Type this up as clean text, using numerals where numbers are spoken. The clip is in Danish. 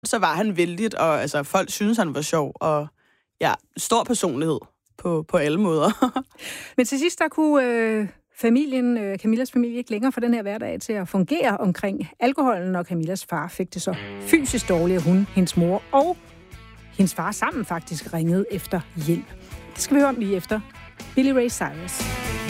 så var han vældigt, og altså, folk synes han var sjov, og ja, stor personlighed på alle måder. Men til sidst, der kunne Camillas familie ikke længere få den her hverdag til at fungere omkring alkoholen, og Camillas far fik det så fysisk dårligt, at hun, hendes mor og hendes far sammen faktisk ringede efter hjælp. Det skal vi høre om lige efter Billy Ray Cyrus.